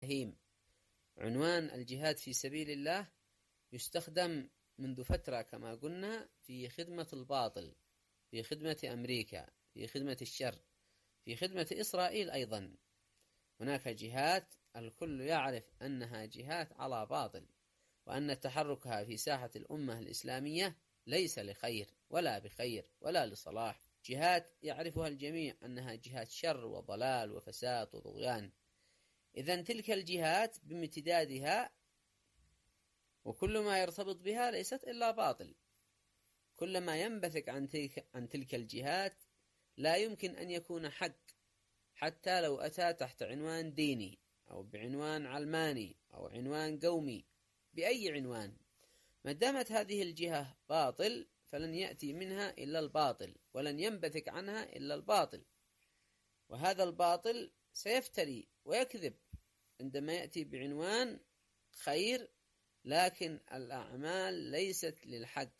التفهيم. عنوان الجهاد في سبيل الله يستخدم منذ فترة كما قلنا في خدمة الباطل، في خدمة أمريكا، في خدمة الشر، في خدمة إسرائيل أيضا. هناك جهات الكل يعرف أنها جهات على باطل، وأن تحركها في ساحة الأمة الإسلامية ليس لخير ولا بخير ولا لصلاح. جهات يعرفها الجميع أنها جهات شر وضلال وفساد وطغيان. إذن تلك الجهات بامتدادها وكل ما يرتبط بها ليست إلا باطل. كل ما ينبثق عن تلك الجهات لا يمكن أن يكون حق، حتى لو أتى تحت عنوان ديني أو بعنوان علماني أو عنوان قومي، بأي عنوان، ما دامت هذه الجهة باطل فلن يأتي منها إلا الباطل، ولن ينبثق عنها إلا الباطل. وهذا الباطل سيفتري ويكذب عندما يأتي بعنوان خير، لكن الأعمال ليست للحق.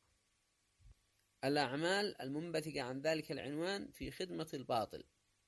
الأعمال المنبثقة عن ذلك العنوان في خدمة الباطل.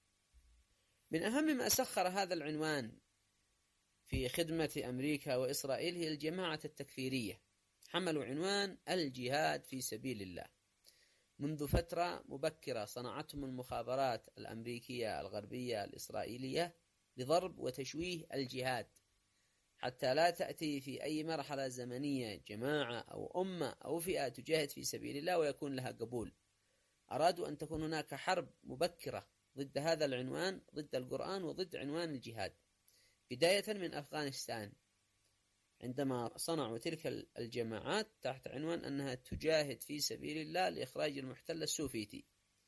من أهم ما سخر هذا العنوان في خدمة أمريكا وإسرائيل هي الجماعة التكفيرية. حملوا عنوان الجهاد في سبيل الله. منذ فترة مبكرة صنعتهم المخابرات الأمريكية الغربية الإسرائيلية لضرب وتشويه الجهاد، حتى لا تأتي في أي مرحلة زمنية جماعة أو أمة أو فئة تجاهد في سبيل الله ويكون لها قبول. أرادوا أن تكون هناك حرب مبكرة ضد هذا العنوان، ضد القرآن وضد عنوان الجهاد، بداية من أفغانستان، عندما صنعوا تلك الجماعات تحت عنوان أنها تجاهد في سبيل الله لإخراج المحتل السوفيتي.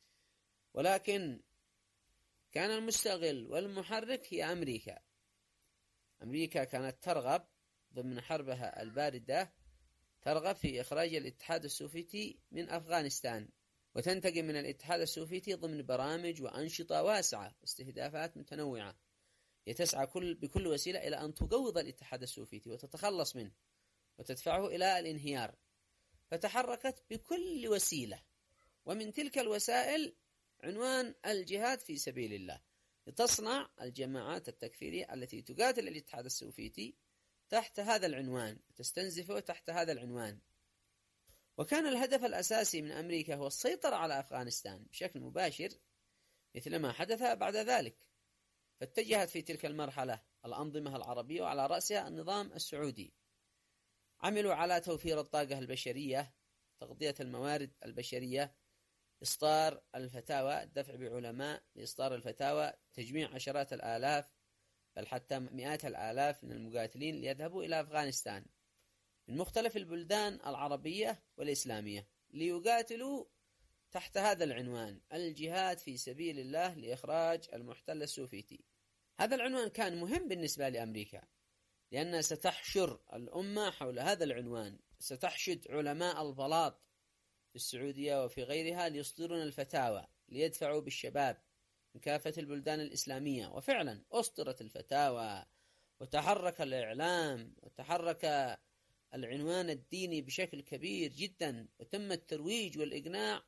ولكن كان المستغل والمحرك هي أمريكا. أمريكا كانت ترغب ضمن حربها الباردة، ترغب في إخراج الاتحاد السوفيتي من أفغانستان، وتنتقم من الاتحاد السوفيتي ضمن برامج وأنشطة واسعة واستهدافات متنوعة. تسعى بكل وسيلة إلى أن تقوض الاتحاد السوفيتي وتتخلص منه وتدفعه إلى الانهيار. فتحركت بكل وسيلة، ومن تلك الوسائل عنوان الجهاد في سبيل الله، لتصنع الجماعات التكفيرية التي تقاتل الاتحاد السوفيتي تحت هذا العنوان، تستنزفه تحت هذا العنوان. وكان الهدف الأساسي من أمريكا هو السيطرة على أفغانستان بشكل مباشر، مثل ما حدث بعد ذلك. فاتجهت في تلك المرحلة الأنظمة العربية وعلى رأسها النظام السعودي. عملوا على توفير الطاقة البشرية، تغذية الموارد البشرية، إصدار الفتاوى، الدفع بعلماء لإصدار الفتاوى، تجميع عشرات الآلاف بل حتى مئات الآلاف من المقاتلين ليذهبوا إلى أفغانستان من مختلف البلدان العربية والإسلامية ليقاتلوا تحت هذا العنوان، الجهاد في سبيل الله لإخراج المحتل السوفيتي. هذا العنوان كان مهم بالنسبة لأمريكا، لأنها ستحشر الأمة حول هذا العنوان، ستحشد علماء البلاط في السعودية وفي غيرها ليصدرون الفتاوى ليدفعوا بالشباب من كافة البلدان الإسلامية. وفعلا أصدرت الفتاوى وتحرك الإعلام وتحرك العنوان الديني بشكل كبير جدا، وتم الترويج والإقناع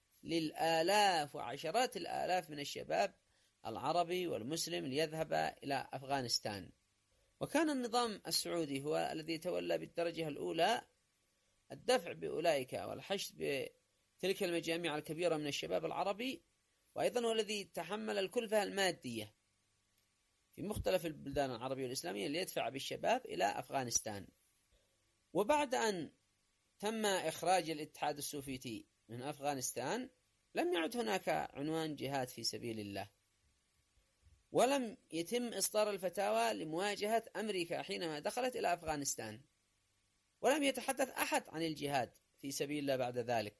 للآلاف وعشرات الآلاف من الشباب العربي والمسلم ليذهب إلى أفغانستان. وكان النظام السعودي هو الذي تولى بالدرجة الأولى الدفع بأولئك والحشد بتلك المجاميع الكبيرة من الشباب العربي، وأيضا هو الذي تحمل الكلفة المادية في مختلف البلدان العربية والإسلامية ليدفع بالشباب إلى أفغانستان. وبعد أن تم إخراج الاتحاد السوفيتي من أفغانستان لم يعد هناك عنوان جهاد في سبيل الله، ولم يتم إصدار الفتاوى لمواجهة أمريكا حينما دخلت إلى أفغانستان، ولم يتحدث أحد عن الجهاد في سبيل الله بعد ذلك.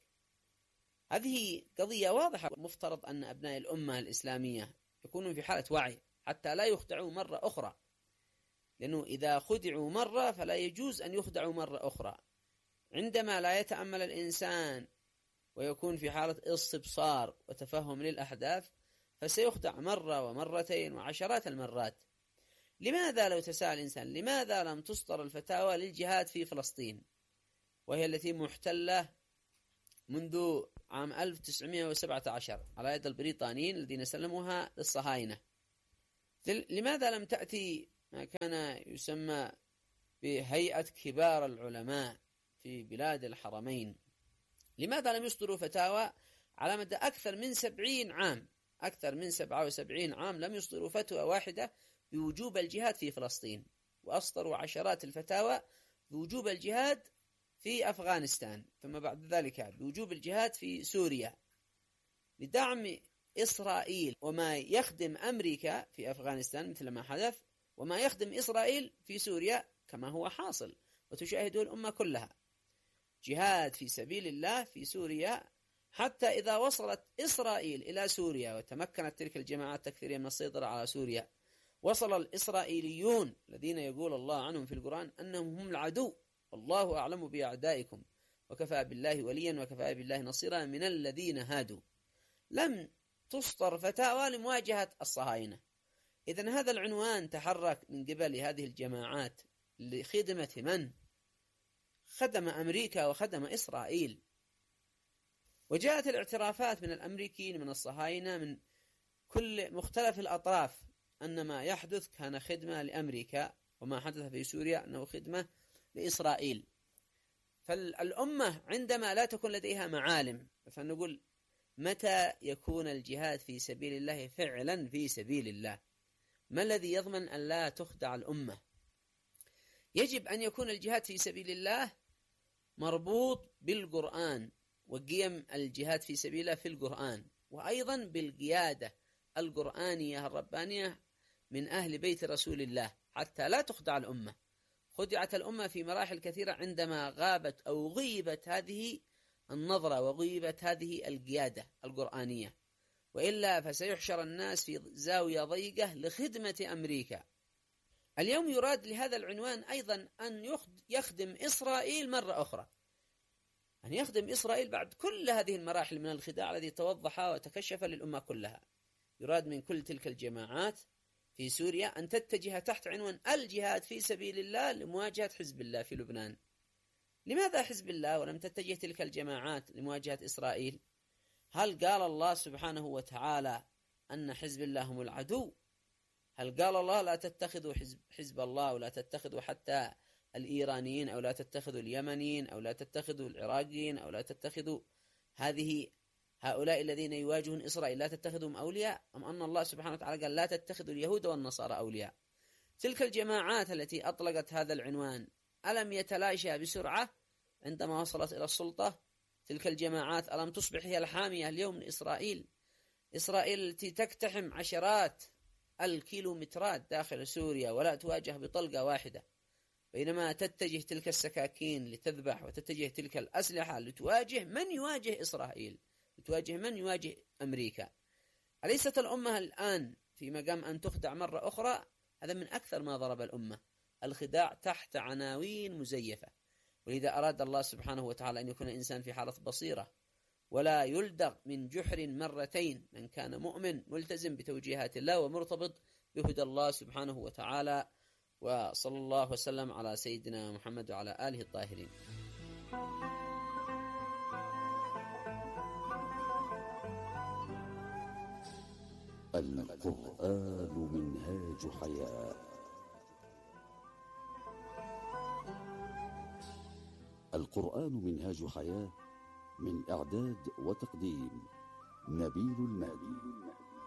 هذه قضية واضحة، مفترض أن أبناء الأمة الإسلامية يكونوا في حالة وعي حتى لا يخدعوا مرة أخرى، لأنه إذا خدعوا مرة فلا يجوز أن يخدعوا مرة أخرى. عندما لا يتأمل الإنسان ويكون في حالة استبصار وتفهم للأحداث فسيخدع مرة ومرتين وعشرات المرات. لماذا لو تساءل الإنسان لماذا لم تصدر الفتاوى للجهاد في فلسطين، وهي التي محتلة منذ عام 1917 على يد البريطانيين الذين سلموها للصهاينة؟ لماذا لم تأتي ما كان يسمى بهيئة كبار العلماء في بلاد الحرمين. لماذا لم يصدروا فتاوى على مدى أكثر من 70 عام، أكثر من 77 عام لم يصدروا فتوى واحدة بوجوب الجهاد في فلسطين، وأصدروا عشرات الفتاوى بوجوب الجهاد في أفغانستان، ثم بعد ذلك بوجوب الجهاد في سوريا لدعم إسرائيل وما يخدم أمريكا في أفغانستان مثل ما حدث، وما يخدم إسرائيل في سوريا كما هو حاصل وتشاهده الأمة كلها. جهاد في سبيل الله في سوريا، حتى إذا وصلت إسرائيل إلى سوريا وتمكنت تلك الجماعات التكفيرية من السيطرة على سوريا، وصل الإسرائيليون الذين يقول الله عنهم في القرآن أنهم هم العدو والله أعلم بأعدائكم وكفى بالله وليا وكفى بالله نصيرا من الذين هادوا، لم تصدر فتاوى لمواجهة الصهاينة. إذن هذا العنوان تحرك من قبل هذه الجماعات لخدمة من؟ خدم أمريكا وخدم إسرائيل. وجاءت الاعترافات من الأمريكيين من الصهاينة من كل مختلف الأطراف أن ما يحدث كان خدمة لأمريكا، وما حدث في سوريا أنه خدمة لإسرائيل. فالأمة عندما لا تكون لديها معالم، فنقول متى يكون الجهاد في سبيل الله فعلا في سبيل الله؟ ما الذي يضمن أن لا تخدع الأمة؟ يجب أن يكون الجهاد في سبيل الله مربوط بالقرآن وقيم الجهاد في سبيل الله في القرآن، وأيضا بالقيادة القرآنية الربانية من أهل بيت رسول الله، حتى لا تخدع الأمة. خدعت الأمة في مراحل كثيرة عندما غابت أو غيبت هذه النظرة وغيبت هذه القيادة القرآنية، وإلا فسيحشر الناس في زاوية ضيقة لخدمة أمريكا. اليوم يراد لهذا العنوان أيضا أن يخدم إسرائيل مرة أخرى، أن يخدم إسرائيل بعد كل هذه المراحل من الخداع الذي توضح وتكشف للأمة كلها. يراد من كل تلك الجماعات في سوريا أن تتجه تحت عنوان الجهاد في سبيل الله لمواجهة حزب الله في لبنان. لماذا حزب الله ولم تتجه تلك الجماعات لمواجهة إسرائيل؟ هل قال الله سبحانه وتعالى أن حزب الله هم العدو؟ هل قال الله لا تتخذوا حزب الله ولا تتخذوا حتى الإيرانيين أو لا تتخذوا اليمنيين أو لا تتخذوا العراقيين أو لا تتخذوا هؤلاء الذين يواجهون إسرائيل لا تتخذهم أولياء؟ أم أن الله سبحانه وتعالى قال لا تتخذوا اليهود والنصارى أولياء؟ تلك الجماعات التي أطلقت هذا العنوان ألم يتلاشى بسرعة عندما وصلت إلى السلطة؟ تلك الجماعات ألم تصبح هي الحامية اليوم من إسرائيل؟ إسرائيل التي تقتحم عشرات الكيلومترات داخل سوريا ولا تواجه بطلقة واحدة، بينما تتجه تلك السكاكين لتذبح وتتجه تلك الأسلحة لتواجه من يواجه إسرائيل، لتواجه من يواجه أمريكا. أليست الأمة الآن في مقام أن تخدع مرة أخرى؟ هذا من أكثر ما ضرب الأمة، الخداع تحت عناوين مزيفة. ولذا أراد الله سبحانه وتعالى أن يكون الإنسان في حالة بصيرة ولا يلدغ من جحر مرتين من كان مؤمن ملتزم بتوجيهات الله ومرتبط بهدى الله سبحانه وتعالى. وصلى الله وسلم على سيدنا محمد وعلى آله الطاهرين. القرآن منهاج حياة. القرآن منهاج حياة، من إعداد وتقديم نبيل المهدي.